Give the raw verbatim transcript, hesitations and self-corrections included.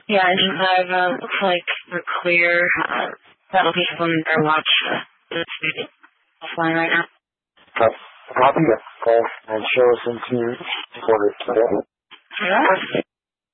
Yeah, I think I've, uh, looks like we're clear. Uh, that'll be on their watch. Uh, it's offline right now. Okay. Copy that call and show us into order. Yeah.